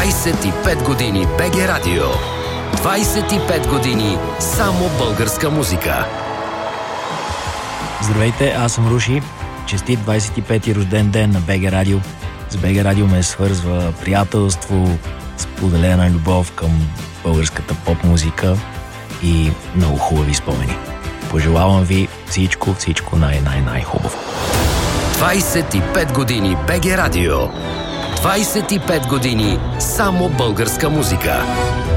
25 години БГ Радио. 25 години само българска музика. Здравейте, аз съм Руши. Честит 25-ти рожден ден на БГ Радио. С БГ Радио ме свързва приятелство, споделена любов към българската поп-музика и много хубави спомени. Пожелавам ви всичко най-хубаво. 25 години БГ Радио. 25 години само българска музика.